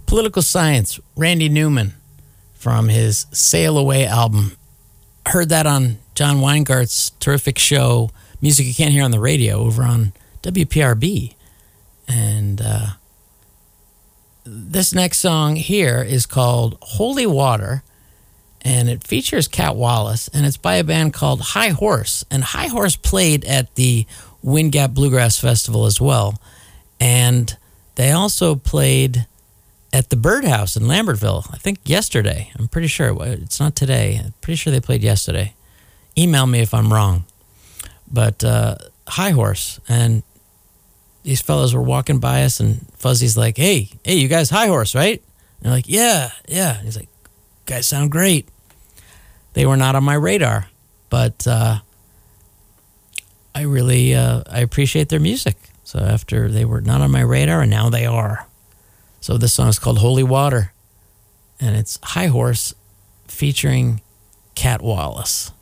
Political Science, Randy Newman from his Sail Away album. Heard that on John Weingart's terrific show, Music You Can't Hear on the Radio, over on WPRB. And this next song here is called Holy Water, and it features Cat Wallace, and it's by a band called High Horse. And High Horse played at the Wind Gap Bluegrass Festival as well. And they also played at the Birdhouse in Lambertville, I think yesterday. I'm pretty sure. It's not today. I'm pretty sure they played yesterday. Email me if I'm wrong. But High Horse, and these fellas were walking by us, and Fuzzy's like, hey, you guys High Horse, right? And they're like, yeah. And he's like, guys sound great. They were not on my radar, but I really I appreciate their music. So after they were not on my radar, and now they are. So this song is called Holy Water, and it's High Horse featuring Cat Wallace.